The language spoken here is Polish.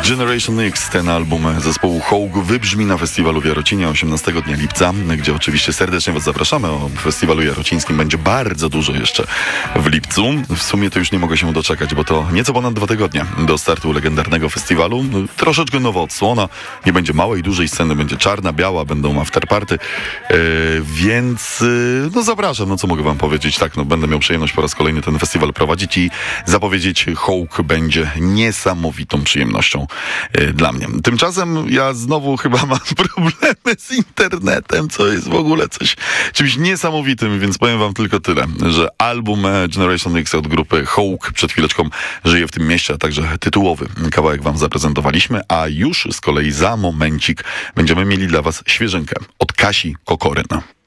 Generation X, ten album zespołu Hołk wybrzmi na festiwalu w Jarocinie 18 dnia lipca, gdzie oczywiście serdecznie Was zapraszamy. O festiwalu jarocińskim będzie bardzo dużo jeszcze w lipcu. W sumie to już nie mogę się doczekać, bo to nieco ponad 2 tygodnie do startu legendarnego festiwalu. Troszeczkę nowa odsłona, nie będzie małej, dużej sceny, będzie czarna, biała, będą afterparty, więc no zapraszam, no co mogę Wam powiedzieć, tak, no będę miał przyjemność po raz kolejny ten festiwal prowadzić i zapowiedzieć, Hołk będzie niesamowitą przyjemnością dla mnie. Tymczasem ja znowu chyba mam problemy z internetem, co jest w ogóle czymś niesamowitym, więc powiem Wam tylko tyle, że album Generation X od grupy Hołk przed chwileczką żyje w tym mieście, a także tytułowy kawałek Wam zaprezentowaliśmy, a już z kolei za momencik będziemy mieli dla Was świeżynkę od Kasi Kokoryna.